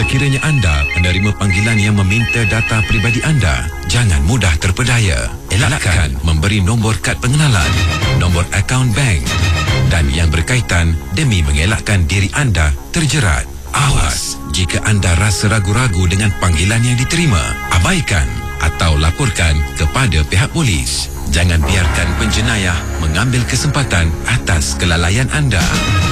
Sekiranya anda menerima panggilan yang meminta data peribadi anda, jangan mudah terpedaya. Elakkan memberi nombor kad pengenalan, nombor akaun bank dan yang berkaitan demi mengelakkan diri anda terjerat. Awas, jika anda rasa ragu-ragu dengan panggilan yang diterima, abaikan atau laporkan kepada pihak polis. Jangan biarkan penjenayah mengambil kesempatan atas kelalaian anda.